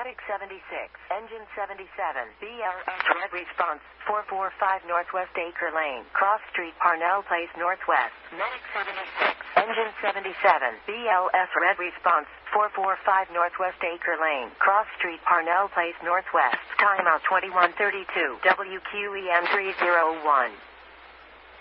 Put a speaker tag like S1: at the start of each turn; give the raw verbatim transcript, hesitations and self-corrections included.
S1: Medic seventy-six, Engine seventy-seven, B L S Red Response, four four five Northwest Acre Lane, Cross Street, Parnell Place Northwest. Medic seventy-six, Engine seventy-seven, B L S Red Response, four four five Northwest Acre Lane, Cross Street, Parnell Place Northwest. Timeout twenty-one thirty-two, W Q E M three oh one.